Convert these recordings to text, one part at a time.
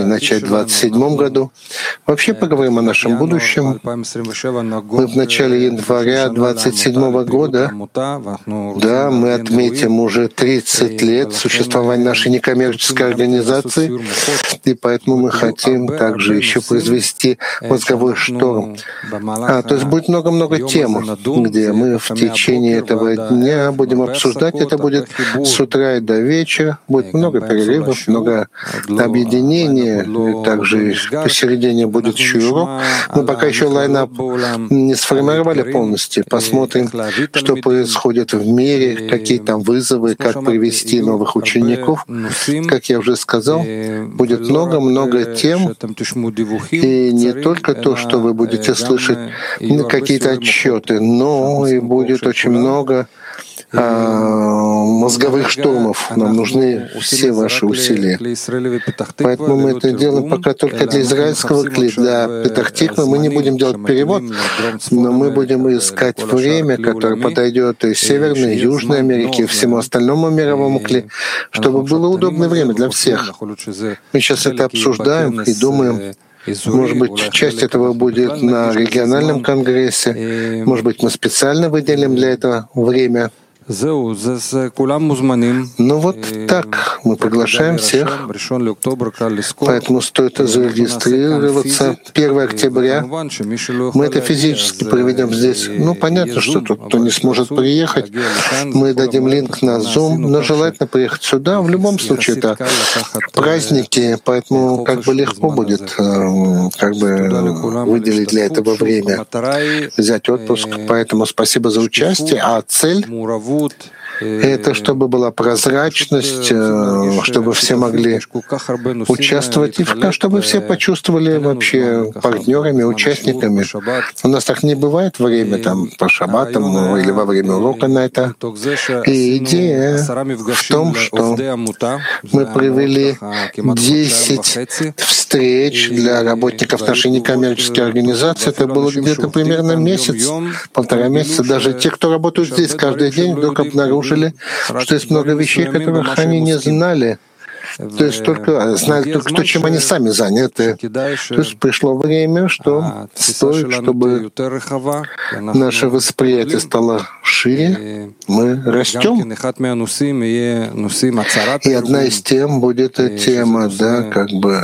начать в 2027 году. Вообще поговорим о нашем будущем. Мы в начале января 2027 года, да, мы отметим уже 30 лет существования нашей некоммерческой организации, и поэтому мы хотим также еще произвести мозговой шторм. То есть будет много-много тем, где мы в течение этого дня будем обсуждать. Это будет с утра и до вечера. Будет много перерывов, много объединения. И также посередине будет еще урок. Мы пока еще лайнап не сформировали полностью. Посмотрим, что происходит в мире, какие там вызовы, как привести новых учеников. Как я уже сказал, будет много-много тем. И не только то, что вы будете слышать какие-то отчеты, но и будет очень много мозговых штурмов. Нам нужны все ваши усилия. Поэтому мы это делаем пока только для израильского кли. Для Петах-Тиквы мы не будем делать перевод, но мы будем искать время, которое подойдет и Северной, и Южной Америке, и всему остальному мировому кли, чтобы было удобное время для всех. Мы сейчас это обсуждаем и думаем. Может быть, часть этого будет на региональном конгрессе. Может быть, мы специально выделим для этого время. Ну вот так, мы приглашаем всех, поэтому стоит зарегистрироваться 1 октября. Мы это физически проведем здесь. Ну, понятно, что тут кто не сможет приехать. Мы дадим линк на Zoom, но желательно приехать сюда. В любом случае, это праздники, поэтому как бы легко будет как бы выделить для этого время, взять отпуск. Поэтому спасибо за участие. А цель — это чтобы была прозрачность, чтобы все могли участвовать, и чтобы все почувствовали вообще партнерами, участниками. У нас так не бывает время там по шаббатам или во время урока на это. И идея в том, что мы провели 10 встреч для работников нашей некоммерческой организации. Это было где-то примерно месяц, 1,5 месяца. Даже те, кто работают здесь каждый день, вдруг обнаружили, что есть много вещей, которых они не знали. То есть только знали только то, чем они сами заняты. То есть пришло время, что стоит, чтобы наше восприятие стало шире, мы растем. И одна из тем будет тема, да, как бы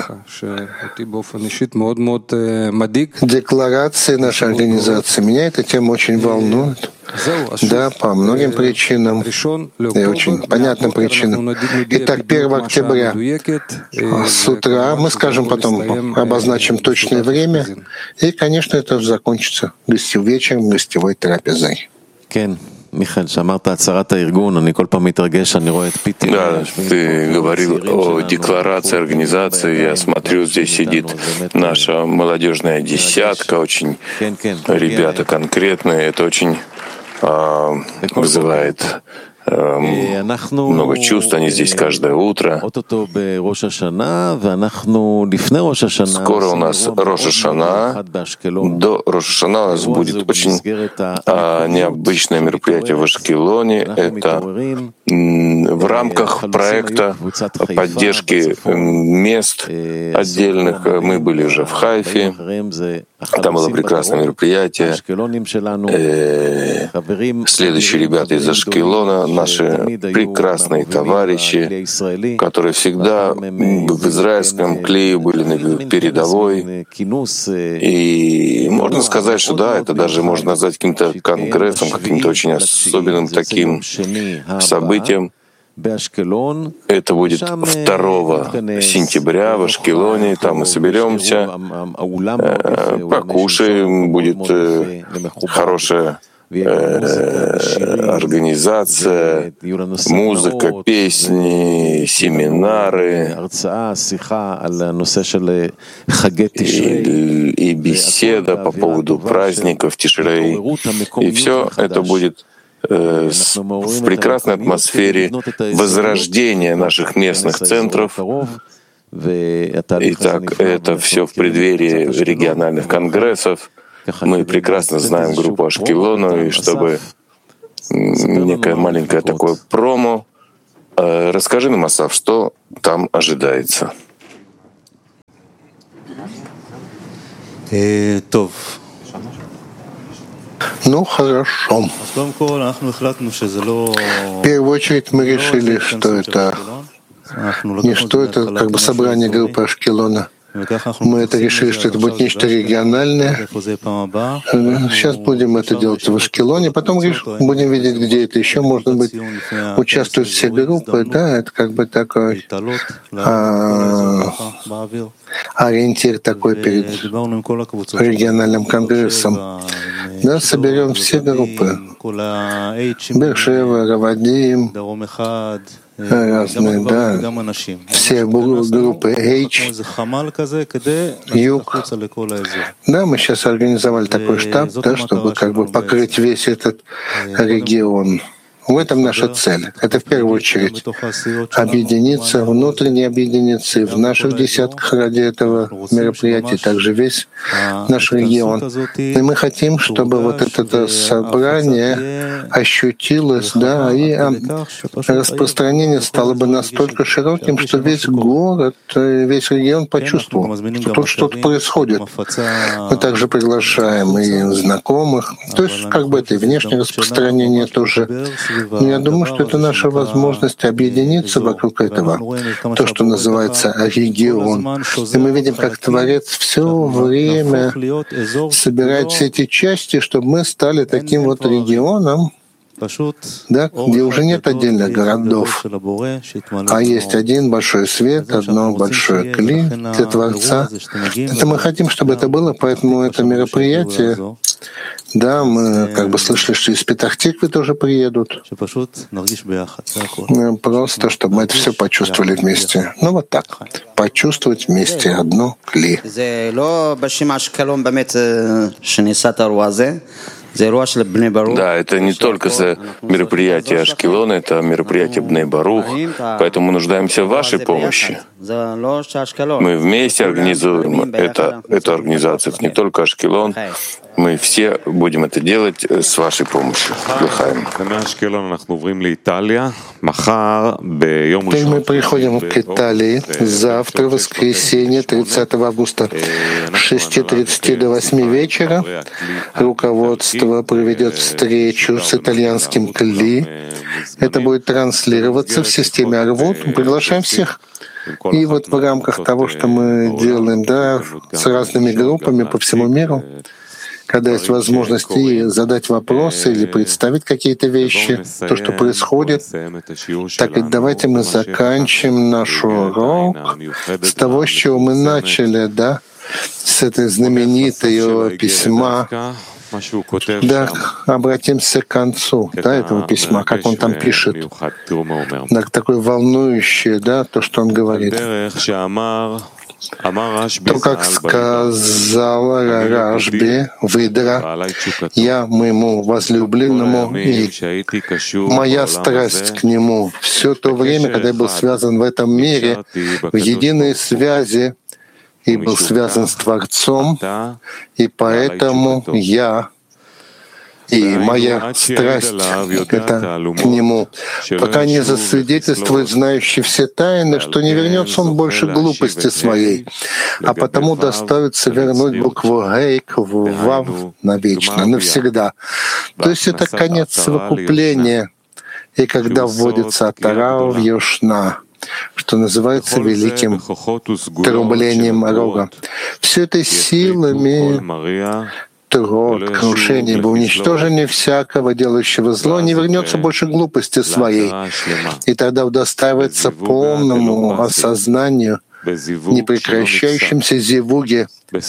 декларации нашей организации. Меня эта тема очень волнует. Да, по многим причинам и очень понятным причинам. Итак, 1 октября с утра, мы скажем потом, обозначим точное время, и, конечно, это закончится вечером, гостевой трапезой. Да, ты говорил о декларации организации. Я смотрю, здесь сидит наша молодежная десятка, очень ребята конкретные. Это очень вызывает много чувств, они здесь каждое утро. Скоро у нас Рош ха-Шана. До Рош ха-Шана у нас будет очень необычное мероприятие в Ашкелоне. Это в рамках проекта поддержки мест отдельных. Мы были уже в Хайфе. Там было прекрасное мероприятие. Следующие ребята из Ашкелона, наши прекрасные товарищи, которые всегда в израильском клее были на передовой. И можно сказать, что да, это даже можно назвать каким-то конгрессом, каким-то очень особенным таким событием. Это будет 2 сентября в Ашкелоне, там мы соберемся, покушаем, будет хорошая организация, музыка, песни, семинары и беседа по поводу праздников Тишрей. И все это будет в прекрасной атмосфере возрождения наших местных центров. Итак, это все в преддверии региональных конгрессов. Мы прекрасно знаем группу Ашкелона, и чтобы некое маленькое такое промо. Расскажи нам, Асав, что там ожидается. Ну, хорошо. В первую очередь мы решили, что это не что это как бы собрание группы Ашкелона. Мы это решили, что это будет нечто региональное. Сейчас будем это делать в Ашкелоне, потом будем видеть, где это еще может быть. Участвуют все группы, да, это как бы такой ориентир такой перед региональным конгрессом. Да, соберем все группы. Бершева, Равадим, разные, да, все группы H, Юг. Да, мы сейчас организовали такой штаб, да, чтобы как бы покрыть весь этот регион. В этом наша цель. Это в первую очередь объединиться, внутренне объединиться и в наших десятках ради этого мероприятия, также весь наш регион. И мы хотим, чтобы вот это собрание ощутилось, да, и распространение стало бы настолько широким, что весь город, весь регион почувствовал, что тут что-то происходит. Мы также приглашаем и знакомых, то есть как бы это и внешнее распространение тоже. Я думаю, что это наша возможность объединиться вокруг этого, то, что называется регион. И мы видим, как Творец все время собирает все эти части, чтобы мы стали таким вот регионом, да, где уже нет отдельных городов, а есть один большой свет, одно большое кли для Творца. Это мы хотим, чтобы это было, поэтому это мероприятие, да, мы как бы слышали, что из Петах-Тиквы тоже приедут. Просто, чтобы мы это все почувствовали вместе. Ну вот так, почувствовать вместе одно кли. Да, это не только мероприятие Ашкелона, это мероприятие Бней Барух, поэтому мы нуждаемся в вашей помощи. Мы вместе организуем эту организацию, не только Ашкелон. Мы все будем это делать с вашей помощью. Лахаим. Теперь мы приходим к Италии. Завтра, воскресенье, 30 августа, с 6:30 до 8 вечера. Руководство проведет встречу с итальянским Кли. Это будет транслироваться в системе Арвут. Мы приглашаем всех. И вот в рамках того, что мы делаем, да, с разными группами по всему миру, когда есть возможность и задать вопросы или представить какие-то вещи, то, что происходит. Так и давайте мы заканчиваем наш урок с того, с чего мы начали, да, с этой знаменитого письма. Да, обратимся к концу, да, этого письма, как он там пишет. Да, такое волнующее, да, то, что он говорит. То, как сказал Рашби, Видра, я моему возлюбленному и моя страсть к нему все то время, когда я был связан в этом мире, в единой связи, и был связан с Творцом, и поэтому я и моя страсть это к Нему, пока не засвидетельствует знающий все тайны, что не вернется он больше глупости своей, а потому доставится вернуть букву «Гей» к «Вав» навечно, навсегда. То есть это конец совокупления, и когда вводится Атара в Йошна, что называется великим трублением рога. Все это силами труд, крушение, ибо уничтожение всякого, делающего зло, не вернется больше глупости своей, и тогда удостаивается полному осознанию, непрекращающемся зивуге,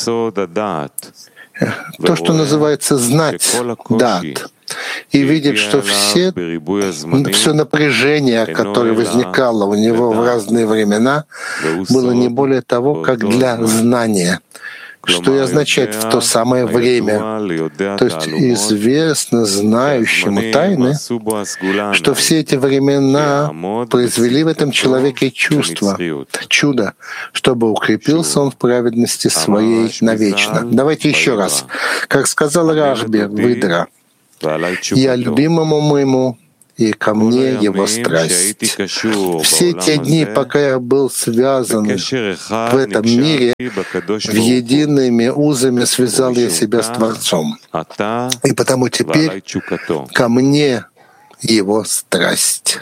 то, что называется знать, дат, и видит, что все напряжение, которое возникало у него в разные времена, было не более того, как для знания, что и означает в то самое время. То есть известно знающему тайны, что все эти времена произвели в этом человеке чувство, чудо, чтобы укрепился он в праведности своей навечно. Давайте еще раз. Как сказал Рашби, Видра, «Я любимому моему и ко мне его страсть. Все те дни, пока я был связан в этом мире, в едиными узами связал я себя с Творцом. И потому теперь ко мне его страсть.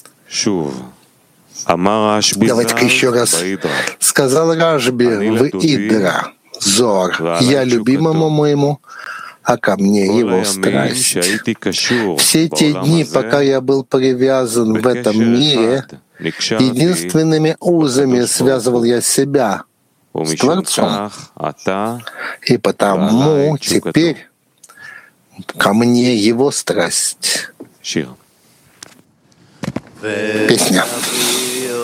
Давайте-ка еще раз. Сказал Рашби в Идра, Зор, я любимому моему, а ко мне его страсть. Все те дни, пока я был привязан в этом мире, единственными узами связывал я себя с Творцом. И потому теперь ко мне его страсть. Песня.